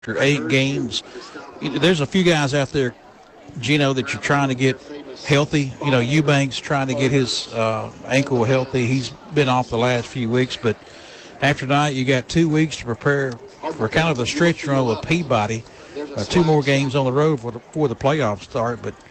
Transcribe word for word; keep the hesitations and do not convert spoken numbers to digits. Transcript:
after eight games. There's a few guys out there, Gino, that you're trying to get healthy. You know, Eubanks trying to get his uh, ankle healthy. He's been off the last few weeks, but after tonight, you got two weeks to prepare for kind of a stretch run with Peabody. Uh, two more games on the road before the, before the playoffs start, but